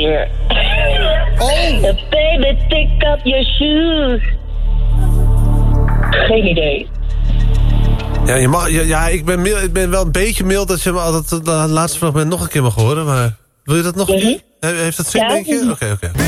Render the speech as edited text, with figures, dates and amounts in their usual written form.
keer. Oh! Baby, pick up your shoes. Geen idee. Ja, ik ben wel een beetje mild dat je dat laatste fragment nog een keer mag horen, maar wil je dat nog een keer? Heeft dat zin, denk je? Oké.